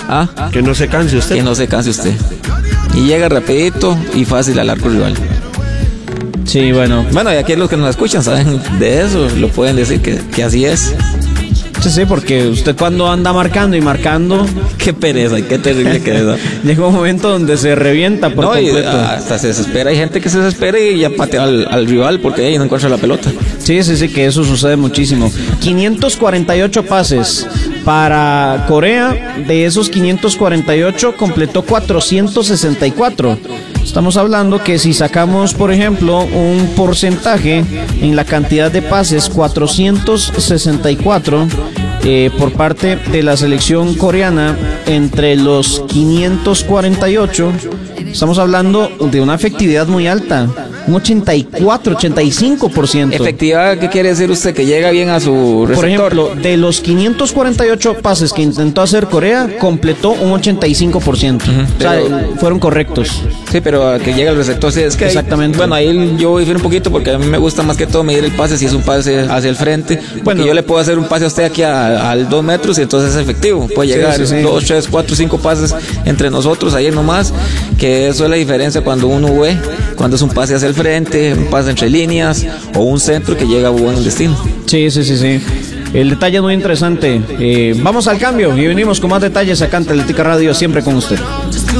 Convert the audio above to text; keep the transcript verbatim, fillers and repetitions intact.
Ah, Que no se canse usted. que no se canse usted. Y llega rapidito y fácil al arco rival. Sí, bueno. Bueno, y aquí los que nos escuchan saben de eso, lo pueden decir que, que así es. Sí, sí, porque usted cuando anda marcando y marcando, Qué pereza y qué terrible que es. ¿No? llega un momento donde se revienta por No, y completo. hasta se desespera. Hay gente que se desespera y ya patea al, al rival porque ahí no encuentra la pelota. Sí, sí, sí, que eso sucede muchísimo. quinientos cuarenta y ocho pases para Corea. De esos quinientos cuarenta y ocho completó cuatrocientos sesenta y cuatro. Estamos hablando que si sacamos, por ejemplo, un porcentaje en la cantidad de pases, cuatrocientos sesenta y cuatro eh, por parte de la selección coreana entre los quinientos cuarenta y ocho, estamos hablando de una efectividad muy alta, un ochenta y cuatro, ochenta y cinco por ciento. Efectividad, ¿qué quiere decir usted? Que llega bien a su receptor. Por ejemplo, de los quinientos cuarenta y ocho pases que intentó hacer Corea, completó un ochenta y cinco por ciento. Ujú, o sea, pero- fueron correctos. Sí, pero a que llega el receptor, sí, es que ahí- Exactamente. bueno, ahí yo difiero un poquito porque a mí me gusta más que todo medir el pase si es un pase hacia el frente. Porque Bueno. yo le puedo hacer un pase a usted aquí a- al dos metros y entonces es efectivo. Puede Sí, llegar sí, sí. dos, tres, cuatro, cinco pases entre nosotros ahí nomás. Que eso es la diferencia cuando uno ve, cuando es un pase hacia el frente, un pase entre líneas o un centro que llega a buen destino. Sí, sí, sí, sí. El detalle es muy interesante. Eh, vamos al cambio y venimos con más detalles acá en Atlética Radio, siempre con usted.